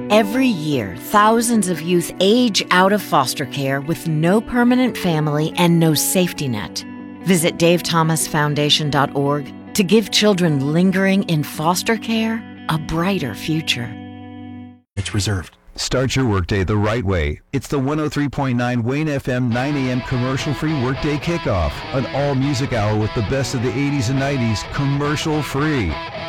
Every year, thousands of youth age out of foster care with no permanent family and no safety net. Visit davethomasfoundation.org to give children lingering in foster care a brighter future. It's reserved. Start your workday the right way. It's the 103.9 Wayne FM 9 a.m. commercial-free workday kickoff. An all-music hour with the best of the 80s and 90s, commercial-free.